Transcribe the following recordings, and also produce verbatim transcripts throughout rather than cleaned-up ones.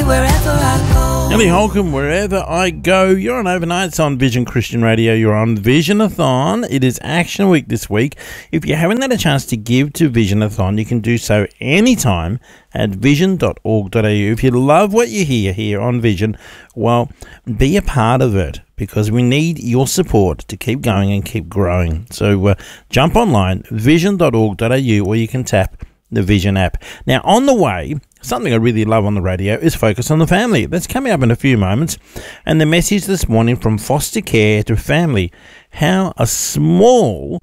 wherever I go. Ellie Holcomb, wherever I go. You're on Overnights on Vision Christian Radio. You're on Visionathon. It is Action Week this week. If you haven't had a chance to give to Visionathon, you can do so anytime at vision dot org dot a u. If you love what you hear here on Vision, well, be a part of it, because we need your support to keep going and keep growing. So uh, jump online, vision dot org dot a u, or you can tap the Vision app. Now, on the way, something I really love on the radio is Focus on the Family. That's coming up in a few moments. And the message this morning, from foster care to family, how a small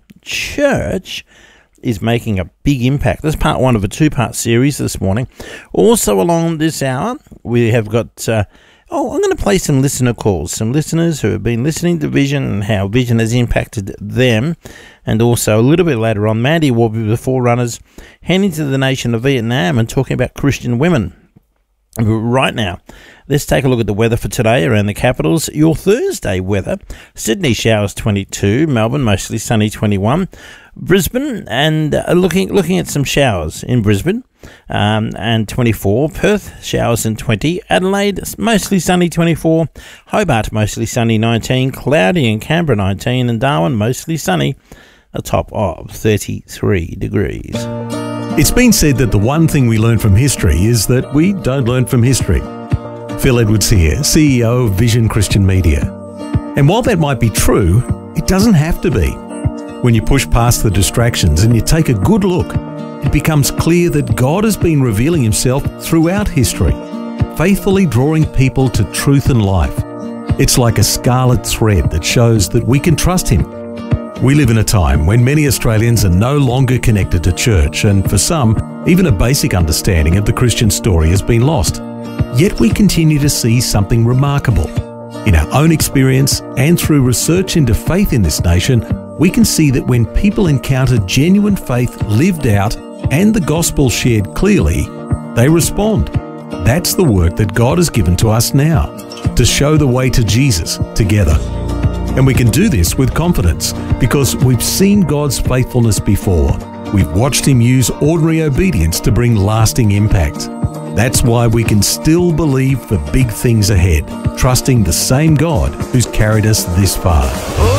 church is making a big impact. That's part one of a two-part series this morning. Also along this hour, we have got... Uh, Oh, I'm going to play some listener calls, some listeners who have been listening to Vision and how Vision has impacted them. And also a little bit later on, Mandy will be the Forerunners heading to the nation of Vietnam and talking about Christian women. But right now, let's take a look at the weather for today around the capitals. Your Thursday weather: Sydney showers twenty-two, Melbourne mostly sunny twenty-one, Brisbane and uh, looking looking at some showers in Brisbane um, and twenty-four, Perth showers and twenty, Adelaide mostly sunny twenty-four, Hobart mostly sunny nineteen, cloudy in Canberra nineteen, and Darwin mostly sunny, a top of thirty-three degrees. It's been said that the one thing we learn from history is that we don't learn from history. Phil Edwards here, C E O of Vision Christian Media. And while that might be true, it doesn't have to be. When you push past the distractions and you take a good look, it becomes clear that God has been revealing himself throughout history, faithfully drawing people to truth and life. It's like a scarlet thread that shows that we can trust him. We live in a time when many Australians are no longer connected to church, and for some, even a basic understanding of the Christian story has been lost. Yet we continue to see something remarkable. In our own experience and through research into faith in this nation, we can see that when people encounter genuine faith lived out and the gospel shared clearly, they respond. That's the work that God has given to us now, to show the way to Jesus together. And we can do this with confidence because we've seen God's faithfulness before. We've watched him use ordinary obedience to bring lasting impact. That's why we can still believe for big things ahead, trusting the same God who's carried us this far.